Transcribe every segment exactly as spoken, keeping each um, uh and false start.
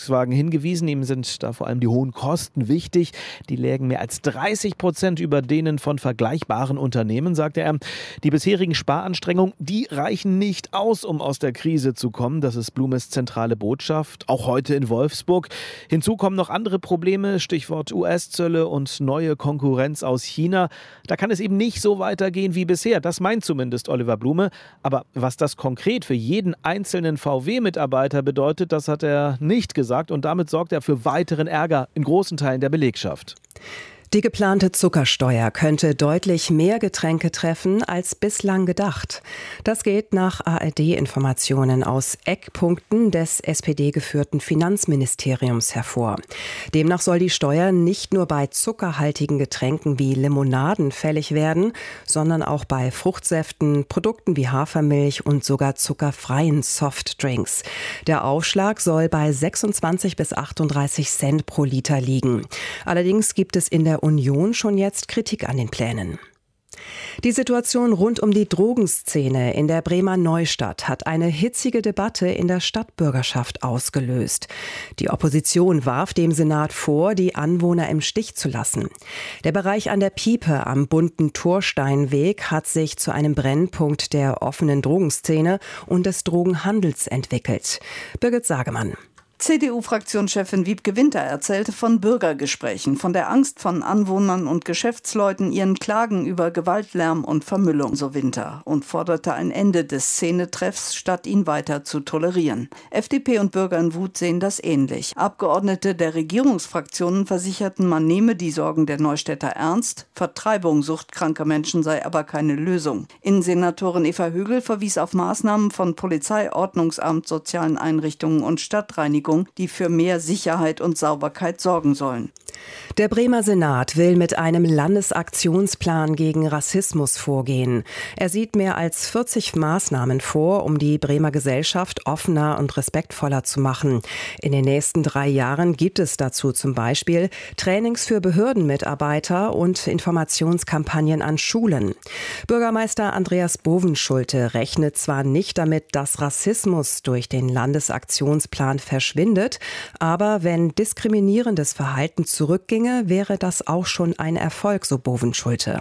Volkswagen hingewiesen. Ihm sind da vor allem die hohen Kosten wichtig. Die lägen mehr als dreißig Prozent über denen von vergleichbaren Unternehmen, sagte er. Die bisherigen Sparanstrengungen, die reichen nicht aus, um aus der Krise zu kommen. Das ist Blumes zentrale Botschaft, auch heute in Wolfsburg. Hinzu kommen noch andere Probleme, Stichwort U S-Zölle und neue Konkurrenz aus China. Da kann es eben nicht so weitergehen wie bisher. Das meint zumindest Oliver Blume. Aber was das konkret für jeden einzelnen V W-Mitarbeiter bedeutet, das hat er nicht gesagt. Und damit sorgt er für weiteren Ärger in großen Teilen der Belegschaft. Die geplante Zuckersteuer könnte deutlich mehr Getränke treffen als bislang gedacht. Das geht nach A R D-Informationen aus Eckpunkten des S P D-geführten Finanzministeriums hervor. Demnach soll die Steuer nicht nur bei zuckerhaltigen Getränken wie Limonaden fällig werden, sondern auch bei Fruchtsäften, Produkten wie Hafermilch und sogar zuckerfreien Softdrinks. Der Aufschlag soll bei sechsundzwanzig bis achtunddreißig Cent pro Liter liegen. Allerdings gibt es in der Union schon jetzt Kritik an den Plänen. Die Situation rund um die Drogenszene in der Bremer Neustadt hat eine hitzige Debatte in der Stadtbürgerschaft ausgelöst. Die Opposition warf dem Senat vor, die Anwohner im Stich zu lassen. Der Bereich an der Piepe am bunten Torsteinweg hat sich zu einem Brennpunkt der offenen Drogenszene und des Drogenhandels entwickelt. Birgit Sagemann. C D U-Fraktionschefin Wiebke Winter erzählte von Bürgergesprächen, von der Angst von Anwohnern und Geschäftsleuten, ihren Klagen über Gewaltlärm und Vermüllung, so Winter, und forderte ein Ende des Szenetreffs, statt ihn weiter zu tolerieren. F D P und Bürger in Wut sehen das ähnlich. Abgeordnete der Regierungsfraktionen versicherten, man nehme die Sorgen der Neustädter ernst, Vertreibung suchtkranker Menschen sei aber keine Lösung. Innensenatorin Eva Högel verwies auf Maßnahmen von Polizei, Ordnungsamt, sozialen Einrichtungen und Stadtreinigung, die für mehr Sicherheit und Sauberkeit sorgen sollen. Der Bremer Senat will mit einem Landesaktionsplan gegen Rassismus vorgehen. Er sieht mehr als vierzig Maßnahmen vor, um die Bremer Gesellschaft offener und respektvoller zu machen. In den nächsten drei Jahren gibt es dazu zum Beispiel Trainings für Behördenmitarbeiter und Informationskampagnen an Schulen. Bürgermeister Andreas Bovenschulte rechnet zwar nicht damit, dass Rassismus durch den Landesaktionsplan verschwindet, aber wenn diskriminierendes Verhalten zurückginge, wäre das auch schon ein Erfolg, so Bovenschulte.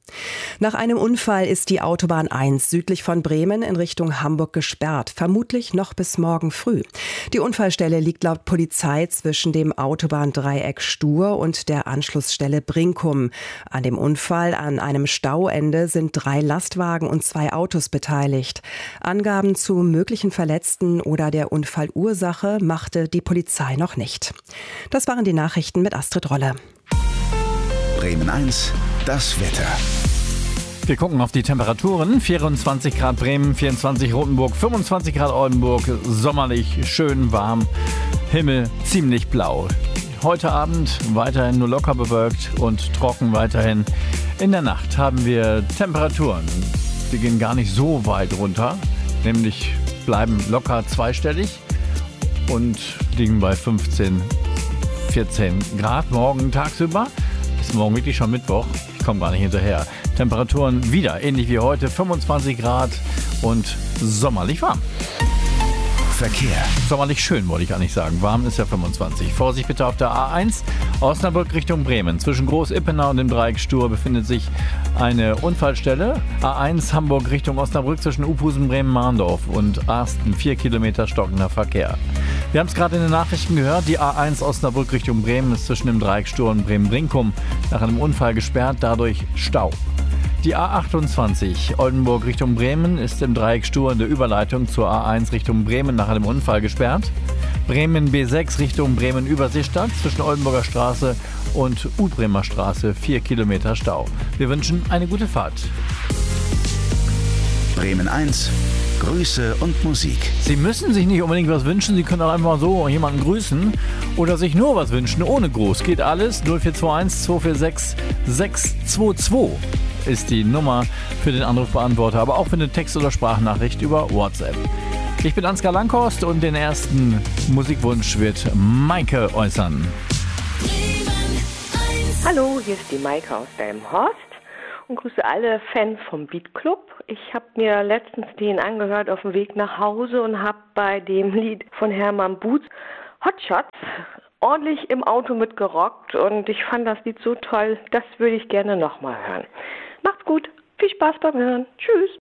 Nach einem Unfall ist die Autobahn eins südlich von Bremen in Richtung Hamburg gesperrt, vermutlich noch bis morgen früh. Die Unfallstelle liegt laut Polizei zwischen dem Autobahndreieck Stur und der Anschlussstelle Brinkum. An dem Unfall an einem Stauende sind drei Lastwagen und zwei Autos beteiligt. Angaben zu möglichen Verletzten oder der Unfallursache machte die Polizei noch nicht. Das waren die Nachrichten mit Astrid Rolle. Bremen eins, das Wetter. Wir gucken auf die Temperaturen. vierundzwanzig Grad Bremen, vierundzwanzig Rothenburg, fünfundzwanzig Grad Oldenburg. Sommerlich, schön warm, Himmel ziemlich blau. Heute Abend weiterhin nur locker bewölkt und trocken weiterhin. In der Nacht haben wir Temperaturen. Die gehen gar nicht so weit runter, nämlich bleiben locker zweistellig und liegen bei fünfzehn, vierzehn Grad morgen tagsüber. Ist morgen wirklich schon Mittwoch. Ich komme gar nicht hinterher. Temperaturen wieder ähnlich wie heute, fünfundzwanzig Grad und sommerlich warm. Verkehr. Sommerlich schön, wollte ich eigentlich sagen. Warm ist ja fünfundzwanzig. Vorsicht bitte auf der A eins. Osnabrück Richtung Bremen. Zwischen Groß-Ippenau und dem Dreieck Stur befindet sich eine Unfallstelle. A eins Hamburg Richtung Osnabrück zwischen Uphusen, Bremen-Mahndorf und Arsten. Vier Kilometer stockender Verkehr. Wir haben es gerade in den Nachrichten gehört. Die A eins Osnabrück Richtung Bremen ist zwischen dem Dreieck Stur und Bremen-Brinkum nach einem Unfall gesperrt. Dadurch Stau. Die A achtundzwanzig Oldenburg Richtung Bremen ist im Dreieck Stur in der Überleitung zur A eins Richtung Bremen nach einem Unfall gesperrt. Bremen B sechs Richtung Bremen-Überseestadt zwischen Oldenburger Straße und Udbremer Straße vier Kilometer Stau. Wir wünschen eine gute Fahrt. Bremen eins, Grüße und Musik. Sie müssen sich nicht unbedingt was wünschen, Sie können auch einfach so jemanden grüßen oder sich nur was wünschen, ohne Gruß. Geht alles. null vier zwei eins zwei vier sechs sechs zwei zwei ist die Nummer für den Anrufbeantworter, aber auch für eine Text- oder Sprachnachricht über WhatsApp. Ich bin Ansgar Langhorst und den ersten Musikwunsch wird Maike äußern. Hallo, hier ist die Maike aus Delmenhorst und grüße alle Fans vom Beat Club. Ich habe mir letztens den angehört auf dem Weg nach Hause und habe bei dem Lied von Hermann Boots Hotshots ordentlich im Auto mitgerockt und ich fand das Lied so toll, das würde ich gerne nochmal hören. Macht's gut, viel Spaß beim Hören. Tschüss.